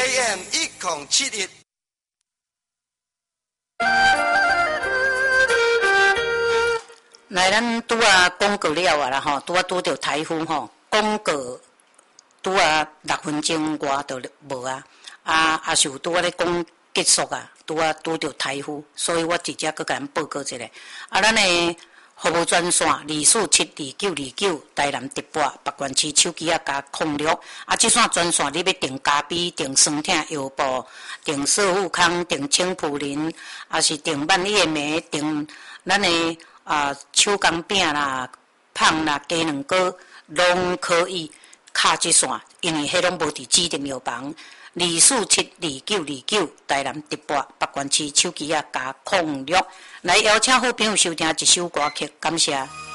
AM 1071。 来，咱拄啊讲过了啊啦吼，拄啊拄着台风吼，讲过拄啊6分钟外就无啊，也是有拄啊咧讲结束啊，拄啊拄着台风，所以我直接搁甲咱报告一下。咱的服务专线2472929台南直播北关区手机啊加06，这线专线你要订咖啡、订酸痛药布、订少妇康、订清普林，还是订万叶梅、订咱的手工饼啦、芳啦、鸡卵糕，拢可以卡这线，因为迄拢无伫指定药房。2472929台南直播北关区手机啊加06，来邀请好朋友收听一首歌曲，感谢。